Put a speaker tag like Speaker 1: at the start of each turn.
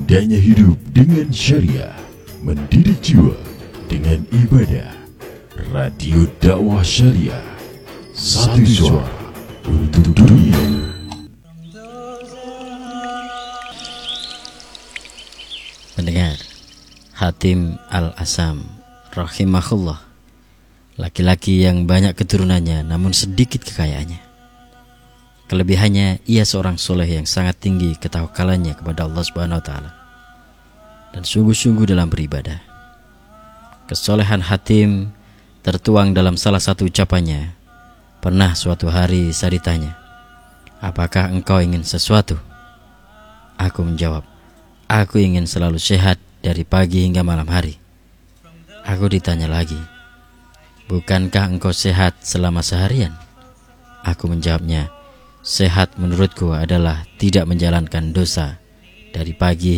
Speaker 1: Indahnya hidup dengan syariah, mendidik jiwa dengan ibadah. Radio Dakwah Syariah, satu suara untuk dunia.
Speaker 2: Pendengar, Hatim Al-Asam rahimahullah, laki-laki yang banyak keturunannya namun sedikit kekayaannya. Kelebihannya, ia seorang soleh yang sangat tinggi ketawakalannya kepada Allah Subhanahu wa Ta'ala dan sungguh-sungguh dalam beribadah. Kesolehan Hatim tertuang dalam salah satu ucapannya. Pernah suatu hari saya ditanya, "Apakah engkau ingin sesuatu?" Aku menjawab, "Aku ingin selalu sehat dari pagi hingga malam hari." Aku ditanya lagi, "Bukankah engkau sehat selama seharian?" Aku menjawabnya, "Sehat menurutku adalah tidak menjalankan dosa dari pagi